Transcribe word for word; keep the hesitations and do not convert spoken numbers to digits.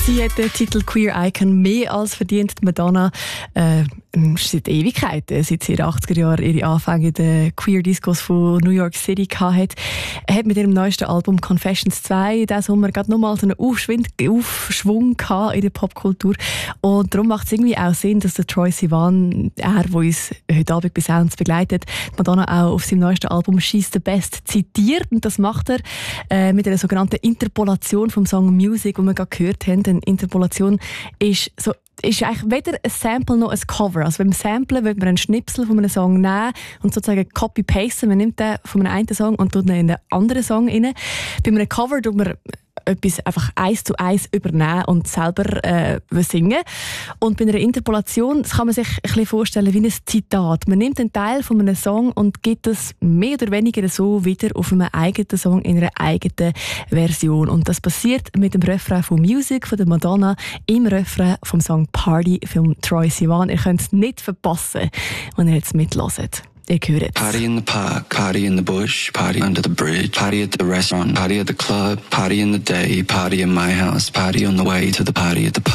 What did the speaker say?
Sie hat den Titel Queer Icon mehr als verdient. Madonna äh, seit Ewigkeiten, seit sie in den achtziger Jahren ihre Anfänge in den Queer Discos von New York City hatte. Er hat mit ihrem neuesten Album Confessions zwei diesen Sommer gerade nochmal so einen Aufschwung, Aufschwung gehabt in der Popkultur. Und darum macht es irgendwie auch Sinn, dass der Troye Sivan, er, der uns heute Abend bei Sounds begleitet, Madonna auch auf seinem neuesten Album «She's the Best» zitiert. Und das macht er äh, mit einer sogenannten Interpolation vom Song «Music», den wir gerade gehört haben. Eine Interpolation ist so ist eigentlich weder ein Sample noch ein Cover. Also beim Samplen will man einen Schnipsel von einem Song nehmen und sozusagen copy-pasten. Man nimmt den von einem einen Song und tut ihn in einen anderen Song rein. Bei einem Cover tut man etwas einfach eins zu eins übernehmen und selber äh, singen. Und bei einer Interpolation, das kann man sich ein bisschen vorstellen wie ein Zitat. Man nimmt einen Teil von einem Song und gibt es mehr oder weniger so wieder auf einem eigenen Song in einer eigenen Version. Und das passiert mit dem Refrain von «Music» von der Madonna im Refrain vom Song «Party» von Troye Sivan. Ihr könnt es nicht verpassen, wenn ihr jetzt mithört. Ihr hört Party in the park, party in the bush, party under the bridge, party at the restaurant, party at the club, party in the day, party in my house, party on the way to the party at the